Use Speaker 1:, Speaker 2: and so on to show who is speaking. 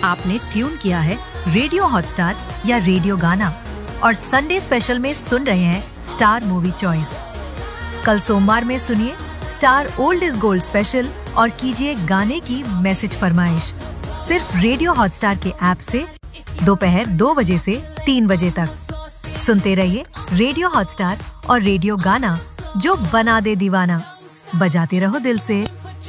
Speaker 1: आपने ट्यून किया है रेडियो हॉटस्टार या रेडियो गाना और संडे स्पेशल में सुन रहे हैं स्टार मूवी चॉइस। कल सोमवार में सुनिए star old is gold special और कीजिए गाने की मैसेज फरमाइश सिर्फ रेडियो हॉटस्टार के ऐप से दोपहर 2 बजे से 3 बजे तक। सुनते रहिए रेडियो हॉटस्टार और रेडियो गाना, जो बना दे दीवाना। बजाते रहो दिल से।